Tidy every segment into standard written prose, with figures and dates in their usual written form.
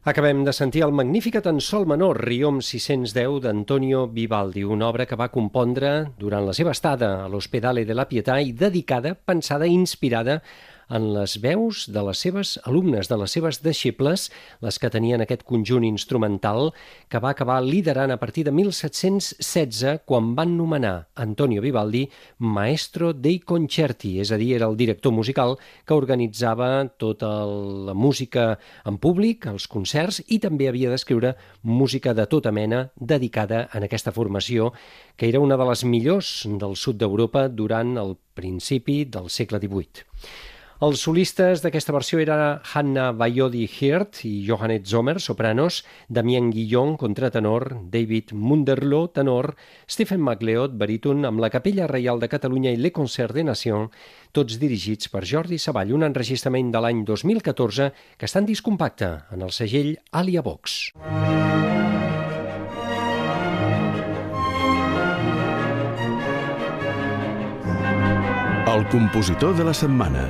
Acabem de sentir el Magnificat en sol menor, Riom 610 d'Antonio Vivaldi, una obra que va compondre durant la seva estada a l'Ospedale de la Pietà i dedicada, pensada i inspirada en les veus de les seves alumnes, de les seves deixebles, les que tenien aquest conjunt instrumental que va acabar liderant a partir de 1716 quan van nomenar Antonio Vivaldi Maestro dei Concerti, és a dir, era el director musical que organitzava tota la música en públic, els concerts, i també havia d'escriure música de tota mena dedicada en aquesta formació que era una de les millors del sud d'Europa durant el principi del segle XVIII. Els solistes d'aquesta versió eren Hanna Bajodi-Hirt i Johannes Sommer, sopranos, Damien Guillon, contratenor, David Munderlo, tenor, Stephen MacLeod, baríton, amb la Capella Reial de Catalunya i Le Concert des Nations, tots dirigits per Jordi Savall, un enregistrament de l'any 2014 que està en disc compacte en el segell Alia Vox. El compositor de la setmana.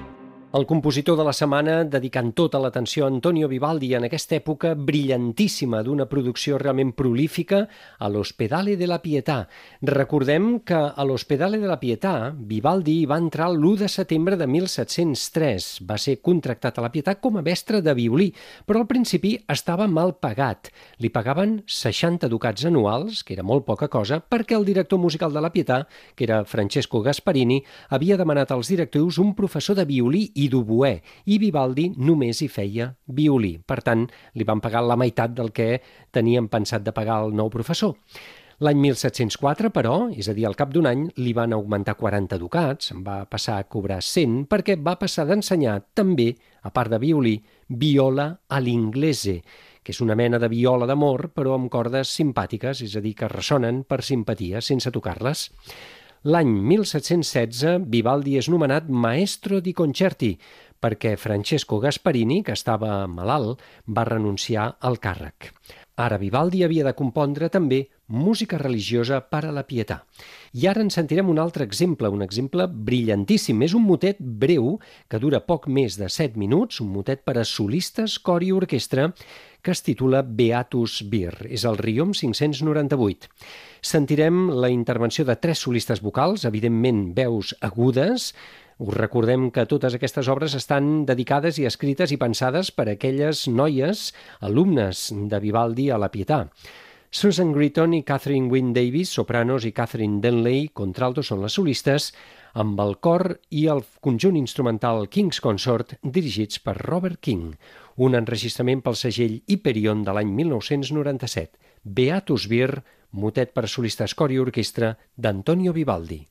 El compositor de la setmana dedicant tota l'atenció a Antonio Vivaldi en aquesta època brillantíssima d'una producció realment prolífica a l'Ospedale de la Pietà. Recordem que a l'Ospedale de la Pietà Vivaldi hi va entrar l'1 de setembre de 1703. Va ser contractat a la Pietà com a mestre de violí, però al principi estava mal pagat. Li pagaven 60 ducats anuals, que era molt poca cosa, perquè el director musical de la Pietà, que era Francesco Gasparini, havia demanat als directius un professor de violí i d'oboè, i Vivaldi només hi feia violí. Per tant, li van pagar la meitat del que tenien pensat de pagar al nou professor. L'any 1704, però, és a dir, al cap d'un any, li van augmentar 40 ducats, en va passar a cobrar 100, perquè va passar d'ensenyar també, a part de violí, viola a l'inglese, que és una mena de viola d'amor, però amb cordes simpàtiques, és a dir, que ressonen per simpatia, sense tocar-les. L'any 1716, Vivaldi és nomenat Maestro di Concerti perquè Francesco Gasparini, que estava malalt, va renunciar al càrrec. Ara Vivaldi havia de compondre també música religiosa per a la Pietà. I ara en sentirem un altre exemple, un exemple brillantíssim. És un motet breu que dura poc més de 7 minuts, un motet per a solistes, cor i orquestra, que es titula Beatus Vir. És el Riom 598. Sentirem la intervenció de 3 solistes vocals, evidentment veus agudes. Us recordem que totes aquestes obres estan dedicades i escrites i pensades per a aquelles noies, alumnes de Vivaldi a la Pietà. Susan Gritton i Catherine Wynne Davis, sopranos, i Catherine Denley, contralto, són les solistes, amb el cor i el conjunt instrumental King's Consort dirigits per Robert King, un enregistrament pel segell Hyperion de l'any 1997. Beatus Vir, motet per solistes, cor i orquestra d'Antonio Vivaldi.